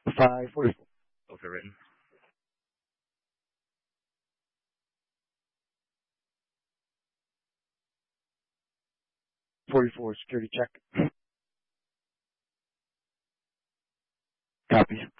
544. Both are written. 44, security check. Copy.